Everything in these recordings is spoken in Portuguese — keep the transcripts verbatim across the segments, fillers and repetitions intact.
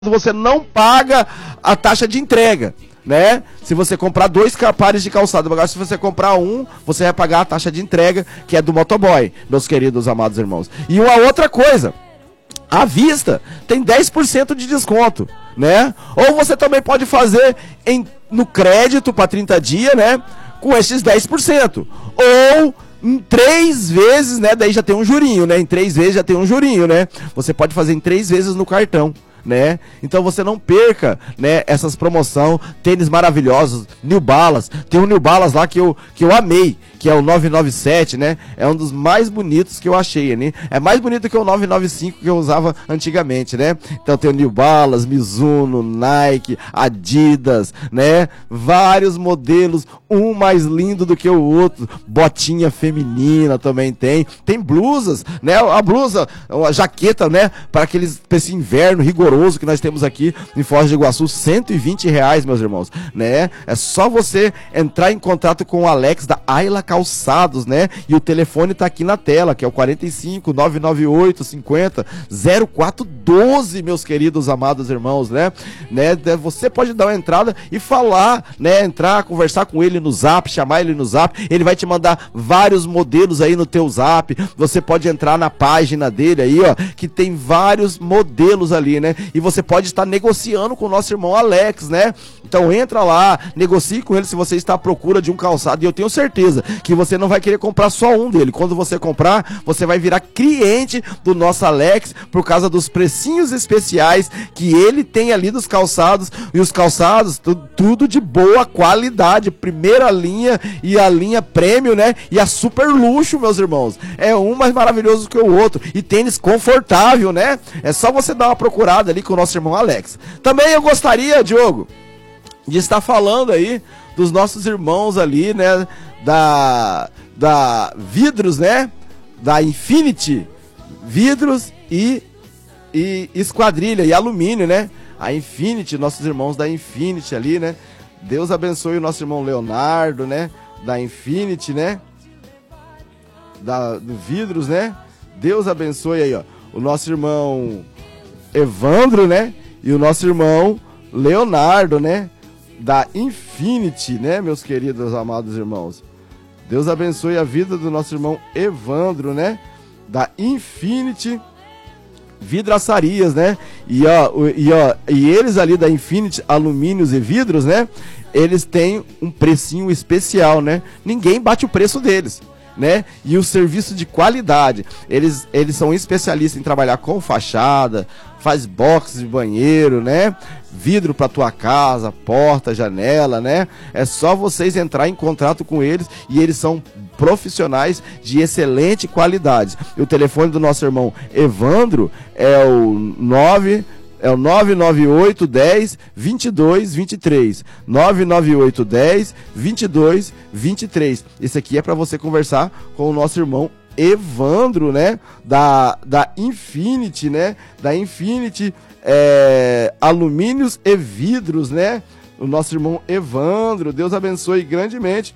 você não paga a taxa de entrega, né? Se você comprar dois pares de calçado, agora se você comprar um, você vai pagar a taxa de entrega, que é do motoboy, meus queridos amados irmãos. E uma outra coisa, à vista tem dez por cento de desconto, né? Ou você também pode fazer em, no crédito para trinta dias, né? Com esses dez por cento. Ou em três vezes, né? Daí já tem um jurinho, né? Em três vezes já tem um jurinho, né? Você pode fazer em três vezes no cartão, né? Então você não perca, né, essas promoções, tênis maravilhosos, New Balance, tem um New Balance lá que eu, que eu amei, que é o nove nove sete, né? É um dos mais bonitos que eu achei, né? É mais bonito que o nove nove cinco que eu usava antigamente, né? Então tem o New Balance, Mizuno, Nike, Adidas, né? Vários modelos, um mais lindo do que o outro, botinha feminina também tem, tem blusas, né? A blusa, a jaqueta, né? Para aqueles, para esse inverno rigoroso que nós temos aqui em Foz do Iguaçu, cento e vinte reais, meus irmãos, né? É só você entrar em contato com o Alex da Ayla Calçados, né? E o telefone tá aqui na tela, que é o quarenta e cinco, nove nove oito, cinquenta, zero quatro doze, meus queridos amados irmãos, né? né? Você pode dar uma entrada e falar, né? Entrar, conversar com ele no Zap, chamar ele no Zap, ele vai te mandar vários modelos aí no teu Zap. Você pode entrar na página dele aí, ó, que tem vários modelos ali, né? E você pode estar negociando com o nosso irmão Alex, né? Então entra lá, negocie com ele se você está à procura de um calçado, e eu tenho certeza que você não vai querer comprar só um dele. Quando você comprar, você vai virar cliente do nosso Alex por causa dos precinhos especiais que ele tem ali dos calçados, e os calçados, tudo, tudo de boa qualidade, primeira linha e a linha premium, né? E a super luxo, meus irmãos. É um mais maravilhoso que o outro, e tênis confortável, né? É só você dar uma procurada ali com o nosso irmão Alex. Também eu gostaria, Diogo, de estar falando aí dos nossos irmãos ali, né, da, da Vidros, né, da Infinity Vidros e, e Esquadrilha e Alumínio, né, a Infinity, nossos irmãos da Infinity ali, né, Deus abençoe o nosso irmão Leonardo, né, da Infinity, né, da, do Vidros, né, Deus abençoe aí, ó, o nosso irmão Evandro, né, e o nosso irmão Leonardo, né, da Infinity, né, meus queridos amados irmãos. Deus abençoe a vida do nosso irmão Evandro, né, da Infinity Vidraçarias, né, e ó, e ó, e eles ali da Infinity Alumínios e Vidros, né, eles têm um precinho especial, né, ninguém bate o preço deles, né? E o serviço de qualidade, eles, eles são especialistas em trabalhar com fachada, faz box de banheiro, né? Vidro para tua casa, porta, janela, né? É só vocês entrar em contato com eles, e eles são profissionais de excelente qualidade. E o telefone do nosso irmão Evandro é o nove É o nove nove oito, dez, vinte e dois, vinte e três. nove nove oito, dez, vinte e dois, vinte e três. Esse aqui é para você conversar com o nosso irmão Evandro, né? Da, da Infinity, né? Da Infinity é, Alumínios e Vidros, né? O nosso irmão Evandro. Deus abençoe grandemente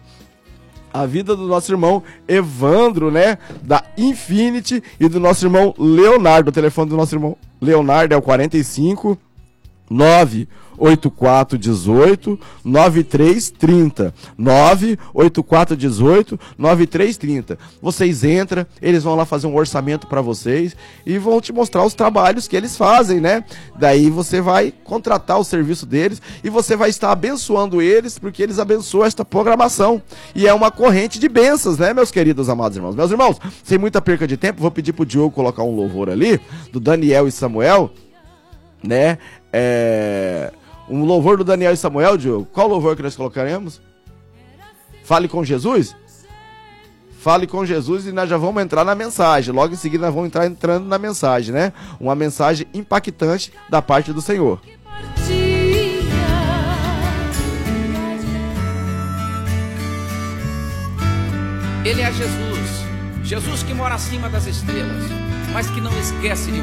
a vida do nosso irmão Evandro, né, da Infinity, e do nosso irmão Leonardo. O telefone do nosso irmão Leonardo é o quarenta e cinco, nove oito quatro um oito, nove três três zero. nove oito quatro um oito, nove três três zero. Vocês entram, eles vão lá fazer um orçamento para vocês e vão te mostrar os trabalhos que eles fazem, né? Daí você vai contratar o serviço deles e você vai estar abençoando eles, porque eles abençoam esta programação. E é uma corrente de bênçãos, né, meus queridos amados irmãos? Meus irmãos, sem muita perca de tempo, vou pedir pro Diogo colocar um louvor ali, do Daniel e Samuel, né? É... Um louvor do Daniel e Samuel, Diogo. Qual louvor que nós colocaremos? Fale com Jesus? Fale com Jesus, e nós já vamos entrar na mensagem. Logo em seguida nós vamos entrar entrando na mensagem, né? Uma mensagem impactante da parte do Senhor. Ele é Jesus. Jesus que mora acima das estrelas, mas que não esquece de